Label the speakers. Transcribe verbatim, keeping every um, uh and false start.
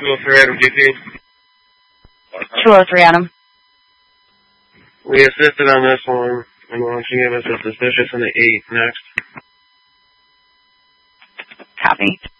Speaker 1: two oh three Adam G P.
Speaker 2: two oh three Adam.
Speaker 1: We assisted on this one, and why don't you give us a suspicious on the eight next?
Speaker 2: Copy.